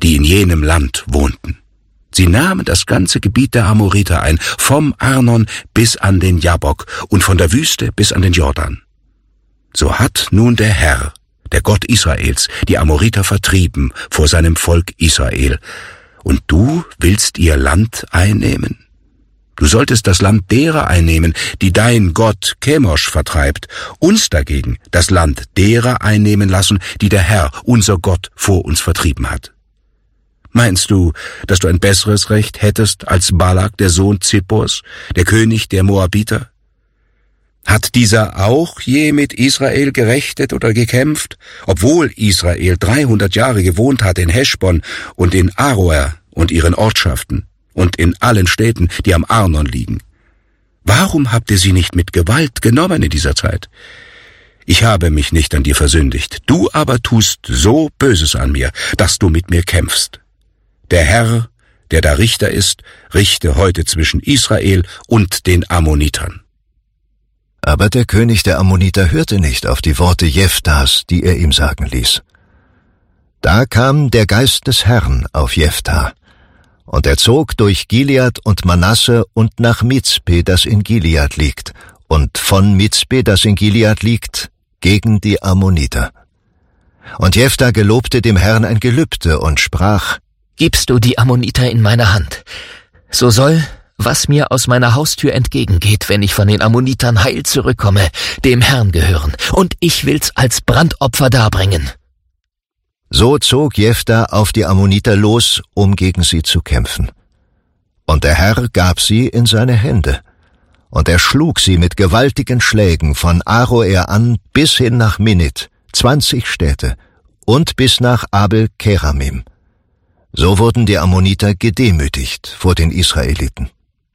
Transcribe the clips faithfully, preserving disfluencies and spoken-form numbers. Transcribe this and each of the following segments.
die in jenem Land wohnten. Sie nahmen das ganze Gebiet der Amoriter ein, vom Arnon bis an den Jabbok und von der Wüste bis an den Jordan. So hat nun der Herr, der Gott Israels, die Amoriter vertrieben vor seinem Volk Israel. Und du willst ihr Land einnehmen? Du solltest das Land derer einnehmen, die dein Gott Chemosh vertreibt, uns dagegen das Land derer einnehmen lassen, die der Herr, unser Gott, vor uns vertrieben hat. Meinst du, dass du ein besseres Recht hättest als Balak, der Sohn Zippors, der König der Moabiter? Hat dieser auch je mit Israel gerechtet oder gekämpft, obwohl Israel dreihundert Jahre gewohnt hat in Heschbon und in Aroer und ihren Ortschaften und in allen Städten, die am Arnon liegen? Warum habt ihr sie nicht mit Gewalt genommen in dieser Zeit? Ich habe mich nicht an dir versündigt, du aber tust so Böses an mir, dass du mit mir kämpfst. Der Herr, der da Richter ist, richte heute zwischen Israel und den Ammonitern. Aber der König der Ammoniter hörte nicht auf die Worte Jeftas, die er ihm sagen ließ. Da kam der Geist des Herrn auf Jefta, und er zog durch Gilead und Manasse und nach Mizpe, das in Gilead liegt, und von Mizpe, das in Gilead liegt, gegen die Ammoniter. Und Jefta gelobte dem Herrn ein Gelübde und sprach: Gibst du die Ammoniter in meine Hand, so soll, was mir aus meiner Haustür entgegengeht, wenn ich von den Ammonitern heil zurückkomme, dem Herrn gehören, und ich will's als Brandopfer darbringen. So zog Jefta auf die Ammoniter los, um gegen sie zu kämpfen. Und der Herr gab sie in seine Hände, und er schlug sie mit gewaltigen Schlägen von Aroer an bis hin nach Minnit, zwanzig Städte, und bis nach Abel-Keramim. So wurden die Ammoniter gedemütigt vor den Israeliten.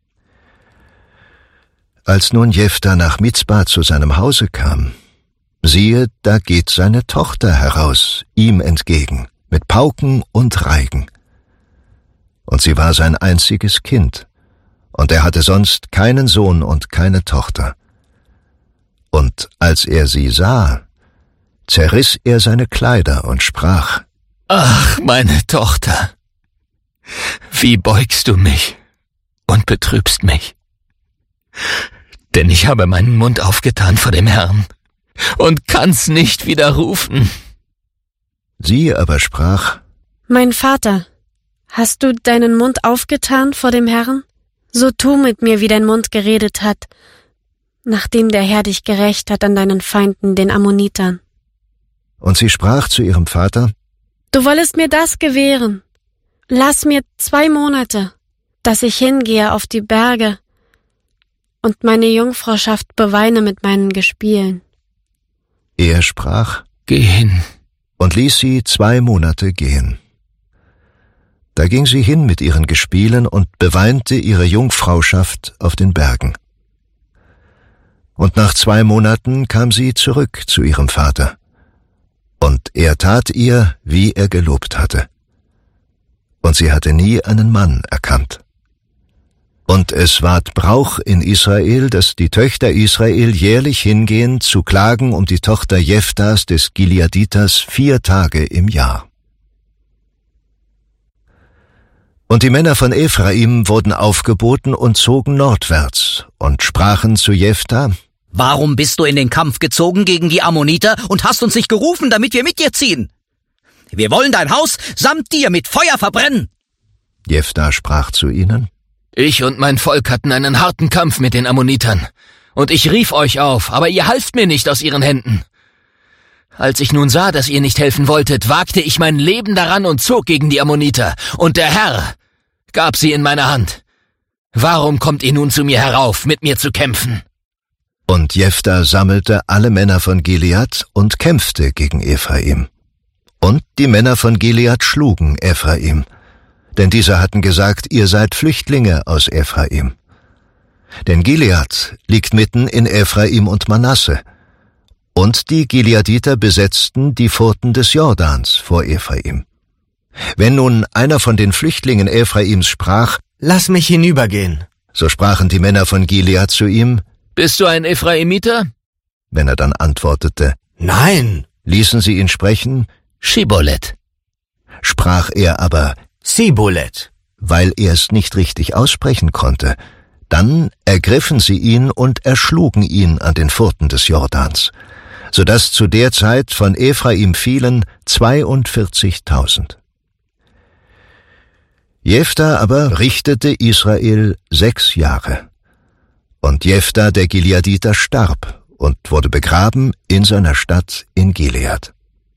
Als nun Jefta nach Mizpa zu seinem Hause kam, siehe, da geht seine Tochter heraus, ihm entgegen, mit Pauken und Reigen. Und sie war sein einziges Kind, und er hatte sonst keinen Sohn und keine Tochter. Und als er sie sah, zerriss er seine Kleider und sprach: Ach, meine Tochter, wie beugst du mich und betrübst mich? Denn ich habe meinen Mund aufgetan vor dem Herrn und kann's nicht widerrufen. Sie aber sprach: Mein Vater, hast du deinen Mund aufgetan vor dem Herrn? So tu mit mir, wie dein Mund geredet hat, nachdem der Herr dich gerächt hat an deinen Feinden, den Ammonitern. Und sie sprach zu ihrem Vater: Du wollest mir das gewähren. Lass mir zwei Monate, dass ich hingehe auf die Berge und meine Jungfrauschaft beweine mit meinen Gespielen. Er sprach: Geh hin. Und ließ sie zwei Monate gehen. Da ging sie hin mit ihren Gespielen und beweinte ihre Jungfrauschaft auf den Bergen. Und nach zwei Monaten kam sie zurück zu ihrem Vater. Und er tat ihr, wie er gelobt hatte. Und sie hatte nie einen Mann erkannt. Und es ward Brauch in Israel, dass die Töchter Israel jährlich hingehen, zu klagen um die Tochter Jeftas des Gileaditers vier Tage im Jahr. Und die Männer von Ephraim wurden aufgeboten und zogen nordwärts und sprachen zu Jefta: Warum bist du in den Kampf gezogen gegen die Ammoniter und hast uns nicht gerufen, damit wir mit dir ziehen? Wir wollen dein Haus samt dir mit Feuer verbrennen. Jefta sprach zu ihnen: Ich und mein Volk hatten einen harten Kampf mit den Ammonitern, und ich rief euch auf, aber ihr halft mir nicht aus ihren Händen. Als ich nun sah, dass ihr nicht helfen wolltet, wagte ich mein Leben daran und zog gegen die Ammoniter, und der Herr gab sie in meine Hand. Warum kommt ihr nun zu mir herauf, mit mir zu kämpfen? Und Jefta sammelte alle Männer von Gilead und kämpfte gegen Ephraim. Und die Männer von Gilead schlugen Ephraim, denn diese hatten gesagt: Ihr seid Flüchtlinge aus Ephraim. Denn Gilead liegt mitten in Ephraim und Manasse, und die Gileaditer besetzten die Furten des Jordans vor Ephraim. Wenn nun einer von den Flüchtlingen Ephraims sprach: Lass mich hinübergehen, so sprachen die Männer von Gilead zu ihm: Bist du ein Ephraimiter? Wenn er dann antwortete: Nein, ließen sie ihn sprechen: Schibolet. Sprach er aber Sibolet, weil er es nicht richtig aussprechen konnte, dann ergriffen sie ihn und erschlugen ihn an den Furten des Jordans, so dass zu der Zeit von Ephraim fielen zweiundvierzigtausend. Jephthah aber richtete Israel sechs Jahre. Und Jephthah der Gileaditer starb und wurde begraben in seiner Stadt in Gilead.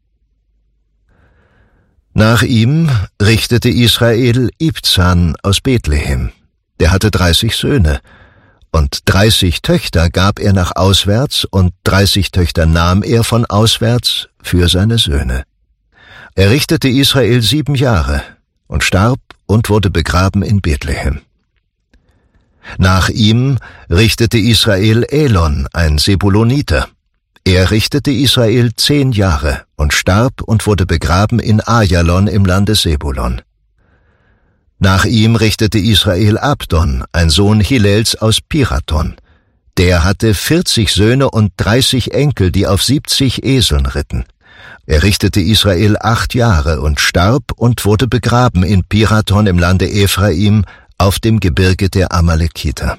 Nach ihm richtete Israel Ibzan aus Bethlehem. Der hatte dreißig Söhne, und dreißig Töchter gab er nach auswärts, und dreißig Töchter nahm er von auswärts für seine Söhne. Er richtete Israel sieben Jahre und starb und wurde begraben in Bethlehem. Nach ihm richtete Israel Elon, ein Sebuloniter. Er richtete Israel zehn Jahre und starb und wurde begraben in Ajalon im Lande Sebulon. Nach ihm richtete Israel Abdon, ein Sohn Hillels aus Pirathon. Der hatte vierzig Söhne und dreißig Enkel, die auf siebzig Eseln ritten. Er richtete Israel acht Jahre und starb und wurde begraben in Pirathon im Lande Ephraim auf dem Gebirge der Amalekiter.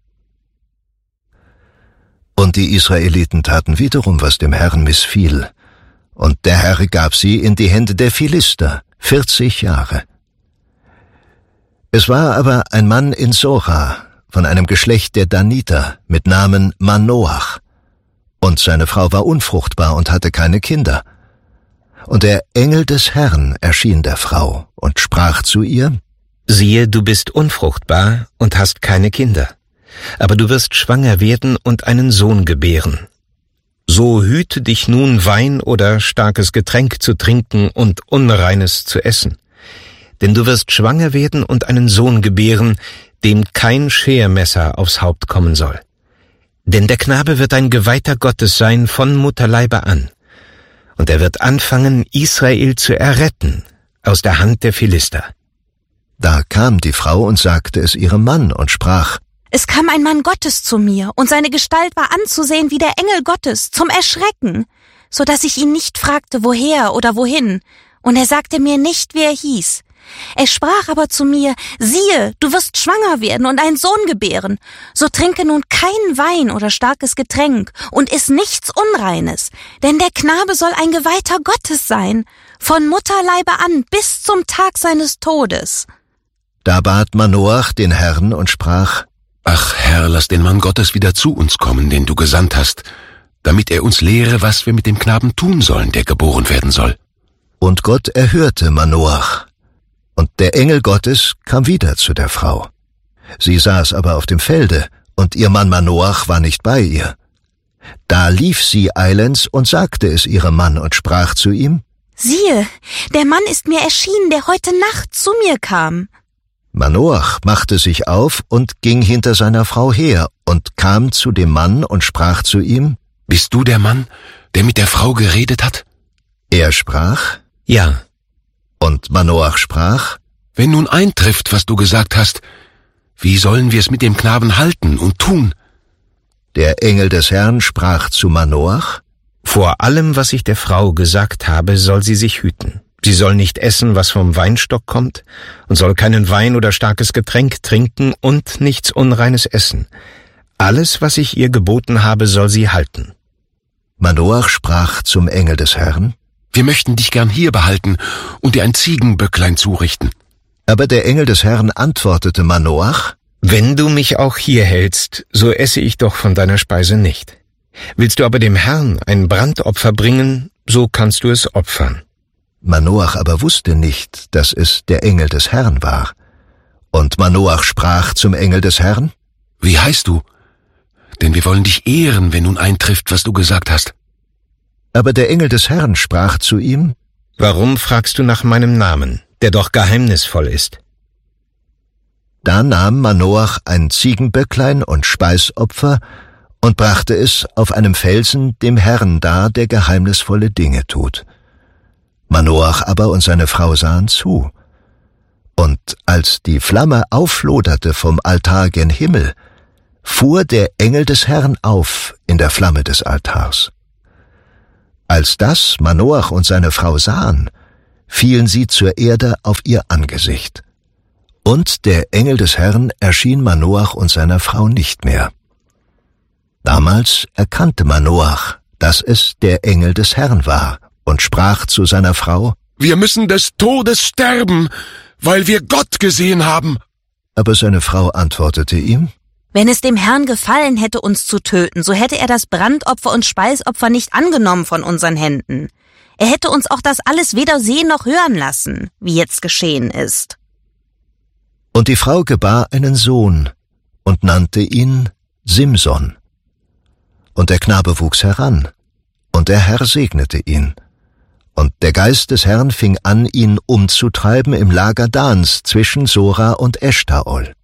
Und die Israeliten taten wiederum, was dem Herrn missfiel. Und der Herr gab sie in die Hände der Philister, vierzig Jahre. Es war aber ein Mann in Sora, von einem Geschlecht der Daniter, mit Namen Manoach. Und seine Frau war unfruchtbar und hatte keine Kinder. Und der Engel des Herrn erschien der Frau und sprach zu ihr: Siehe, du bist unfruchtbar und hast keine Kinder, aber du wirst schwanger werden und einen Sohn gebären. So hüte dich nun, Wein oder starkes Getränk zu trinken und Unreines zu essen. Denn du wirst schwanger werden und einen Sohn gebären, dem kein Schermesser aufs Haupt kommen soll. Denn der Knabe wird ein Geweihter Gottes sein von Mutterleibe an. Und er wird anfangen, Israel zu erretten aus der Hand der Philister. Da kam die Frau und sagte es ihrem Mann und sprach: Es kam ein Mann Gottes zu mir, und seine Gestalt war anzusehen wie der Engel Gottes, zum Erschrecken, so dass ich ihn nicht fragte, woher oder wohin, und er sagte mir nicht, wie er hieß. Er sprach aber zu mir: Siehe, du wirst schwanger werden und einen Sohn gebären. So trinke nun keinen Wein oder starkes Getränk und iss nichts Unreines, denn der Knabe soll ein Geweihter Gottes sein, von Mutterleibe an bis zum Tag seines Todes. Da bat Manoach den Herrn und sprach: Ach Herr, lass den Mann Gottes wieder zu uns kommen, den du gesandt hast, damit er uns lehre, was wir mit dem Knaben tun sollen, der geboren werden soll. Und Gott erhörte Manoach. Und der Engel Gottes kam wieder zu der Frau. Sie saß aber auf dem Felde, und ihr Mann Manoach war nicht bei ihr. Da lief sie eilends und sagte es ihrem Mann und sprach zu ihm: Siehe, der Mann ist mir erschienen, der heute Nacht zu mir kam. Manoach machte sich auf und ging hinter seiner Frau her und kam zu dem Mann und sprach zu ihm: Bist du der Mann, der mit der Frau geredet hat? Er sprach: Ja. Und Manoach sprach: Wenn nun eintrifft, was du gesagt hast, wie sollen wir es mit dem Knaben halten und tun? Der Engel des Herrn sprach zu Manoach: Vor allem, was ich der Frau gesagt habe, soll sie sich hüten. Sie soll nicht essen, was vom Weinstock kommt, und soll keinen Wein oder starkes Getränk trinken und nichts Unreines essen. Alles, was ich ihr geboten habe, soll sie halten. Manoach sprach zum Engel des Herrn: Wir möchten dich gern hier behalten und dir ein Ziegenböcklein zurichten. Aber der Engel des Herrn antwortete Manoach: Wenn du mich auch hier hältst, so esse ich doch von deiner Speise nicht. Willst du aber dem Herrn ein Brandopfer bringen, so kannst du es opfern. Manoach aber wusste nicht, dass es der Engel des Herrn war. Und Manoach sprach zum Engel des Herrn: Wie heißt du? Denn wir wollen dich ehren, wenn nun eintrifft, was du gesagt hast. Aber der Engel des Herrn sprach zu ihm: Warum fragst du nach meinem Namen, der doch geheimnisvoll ist? Da nahm Manoach ein Ziegenböcklein und Speisopfer und brachte es auf einem Felsen dem Herrn dar, der geheimnisvolle Dinge tut. Manoach aber und seine Frau sahen zu. Und als die Flamme aufloderte vom Altar gen Himmel, fuhr der Engel des Herrn auf in der Flamme des Altars. Als das Manoach und seine Frau sahen, fielen sie zur Erde auf ihr Angesicht. Und der Engel des Herrn erschien Manoach und seiner Frau nicht mehr. Damals erkannte Manoach, dass es der Engel des Herrn war, und sprach zu seiner Frau: Wir müssen des Todes sterben, weil wir Gott gesehen haben. Aber seine Frau antwortete ihm: Wenn es dem Herrn gefallen hätte, uns zu töten, so hätte er das Brandopfer und Speisopfer nicht angenommen von unseren Händen. Er hätte uns auch das alles weder sehen noch hören lassen, wie jetzt geschehen ist. Und die Frau gebar einen Sohn und nannte ihn Simson. Und der Knabe wuchs heran, und der Herr segnete ihn. Und der Geist des Herrn fing an, ihn umzutreiben im Lager Dans zwischen Sora und Eschtaol.